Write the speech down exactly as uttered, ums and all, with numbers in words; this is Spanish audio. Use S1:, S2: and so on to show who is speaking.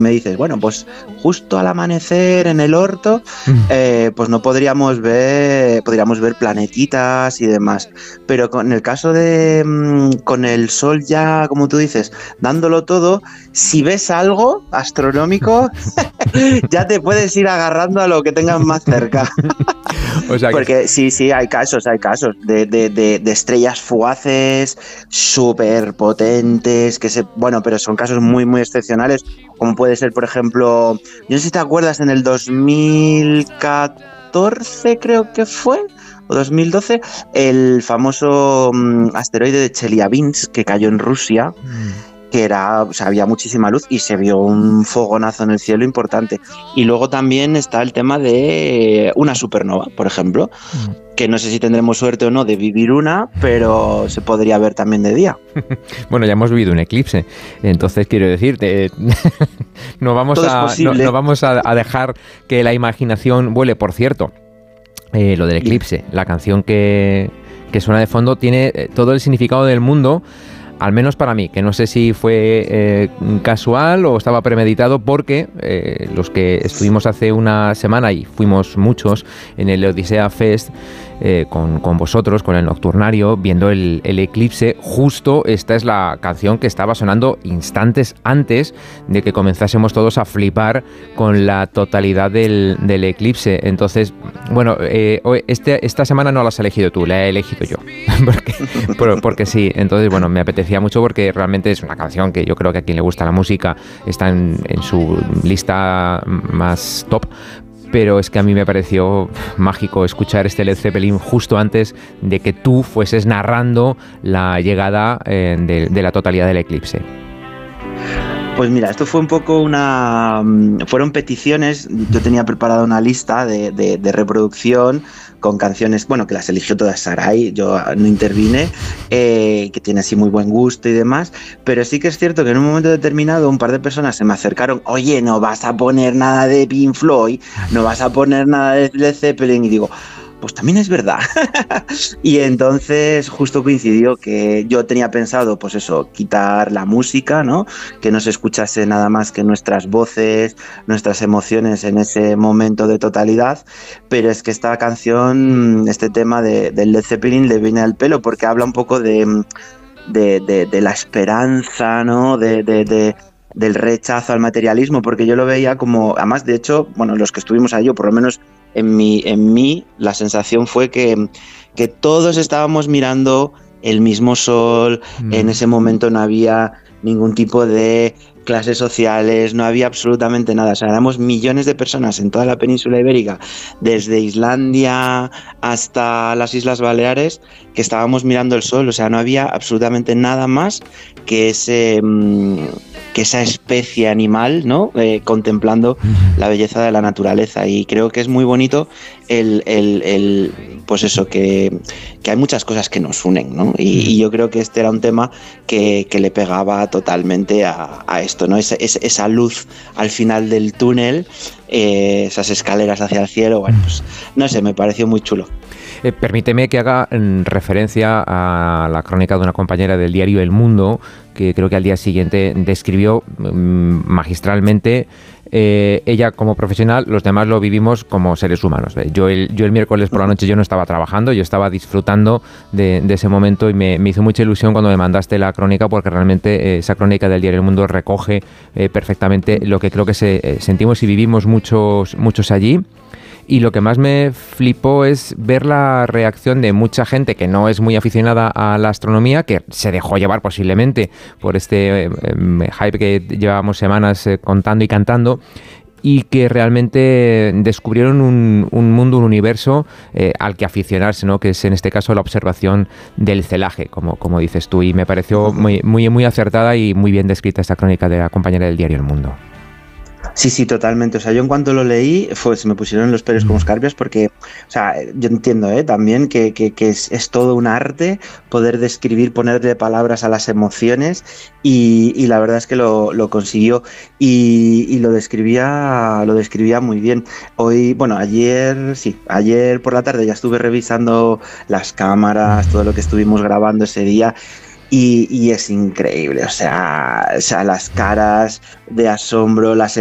S1: me dices, bueno, pues justo al amanecer en el orto, eh, pues no podríamos ver, podríamos ver planetitas y demás. Pero con el caso de mmm, con el sol ya, como tú dices, dándolo todo, si ves algo astronómico, ya te puedes ir agarrando a lo que tengas más cerca.
S2: O sea que...
S1: Porque sí, sí, hay casos, hay casos de, de, de, de estrellas fugaces súper potentes, que se, bueno, pero son casos muy, muy excepcionales, como puede ser, por ejemplo, yo no sé si te acuerdas, en el dos mil catorce creo que fue, o dos mil doce, el famoso um, asteroide de Chelyabinsk que cayó en Rusia, mm. que era, o sea, había muchísima luz y se vio un fogonazo en el cielo importante. Y luego también está el tema de una supernova, por ejemplo, mm. que no sé si tendremos suerte o no de vivir una, pero se podría ver también de día.
S2: Bueno, ya hemos vivido un eclipse, entonces quiero decirte, no vamos, a, no, no vamos a, a dejar que la imaginación vuele. Por cierto, eh, lo del eclipse, la canción que, que suena de fondo tiene todo el significado del mundo, al menos para mí, que no sé si fue eh, casual o estaba premeditado, porque eh, los que estuvimos hace una semana, y fuimos muchos, en el Odisea Fest, eh, con, con vosotros, con el Nocturnario, viendo el, el eclipse, justo esta es la canción que estaba sonando instantes antes de que comenzásemos todos a flipar con la totalidad del, del eclipse. Entonces, bueno, eh, este, esta semana no la has elegido tú, la he elegido yo, porque, por, porque sí, entonces, bueno, me apetecía mucho porque realmente es una canción que yo creo que a quien le gusta la música está en, en su lista más top. Pero es que a mí me pareció mágico escuchar este Led Zeppelin justo antes de que tú fueses narrando la llegada eh, de, de la totalidad del eclipse.
S1: Pues mira, esto fue un poco una... Fueron peticiones, yo tenía preparada una lista de, de, de reproducción con canciones, bueno, que las eligió todas Sarai, yo no intervine, eh, que tiene así muy buen gusto y demás, pero sí que es cierto que en un momento determinado un par de personas se me acercaron, oye, no vas a poner nada de Pink Floyd, no vas a poner nada de Led Zeppelin, y digo, pues también es verdad. Y entonces justo coincidió que yo tenía pensado, pues eso, quitar la música, ¿no? Que no se escuchase nada más que nuestras voces, nuestras emociones en ese momento de totalidad, pero es que esta canción, este tema de, de Led Zeppelin le viene al pelo porque habla un poco de, de, de, de la esperanza, ¿no? De... de, de del rechazo al materialismo, porque yo lo veía como, además de hecho, bueno, los que estuvimos ahí, o por lo menos en mí, en mí la sensación fue que, que todos estábamos mirando el mismo sol, mm. en ese momento no había ningún tipo de clases sociales, no había absolutamente nada, o sea, éramos millones de personas en toda la península ibérica, desde Islandia hasta las Islas Baleares, que estábamos mirando el sol, o sea, no había absolutamente nada más que ese... Mmm, que esa especie animal, ¿no? Eh, contemplando la belleza de la naturaleza, y creo que es muy bonito el, el, el pues eso, que, que hay muchas cosas que nos unen, ¿no? Y, y yo creo que este era un tema que, que le pegaba totalmente a, a esto, ¿no? Esa, esa luz al final del túnel, eh, esas escaleras hacia el cielo, bueno, pues no sé, me pareció muy chulo.
S2: Eh, permíteme que haga en referencia a la crónica de una compañera del diario El Mundo, que creo que al día siguiente describió mmm, magistralmente, eh, ella como profesional, los demás lo vivimos como seres humanos. Yo el, yo el miércoles por la noche yo no estaba trabajando, yo estaba disfrutando de, de ese momento, y me, me hizo mucha ilusión cuando me mandaste la crónica, porque realmente eh, esa crónica del diario El Mundo recoge eh, perfectamente lo que creo que se, eh, sentimos y vivimos muchos, muchos allí. Y lo que más me flipó es ver la reacción de mucha gente que no es muy aficionada a la astronomía, que se dejó llevar posiblemente por este eh, hype que llevábamos semanas eh, contando y cantando, y que realmente descubrieron un, un mundo, un universo eh, al que aficionarse, ¿no? Que es en este caso la observación del celaje, como, como dices tú. Y me pareció muy, muy, muy acertada y muy bien descrita esta crónica de la compañera del diario El Mundo.
S1: Sí, sí, totalmente. O sea, yo en cuanto lo leí, fue, se me pusieron los pelos como escarpias, porque, o sea, yo entiendo ¿eh? también que, que, que es, es todo un arte poder describir, ponerle palabras a las emociones, y, y la verdad es que lo, lo consiguió, y, y lo describía, lo describía muy bien. Hoy, bueno, ayer, sí, ayer por la tarde ya estuve revisando las cámaras, todo lo que estuvimos grabando ese día. Y, y es increíble, o sea, o sea, las caras de asombro, las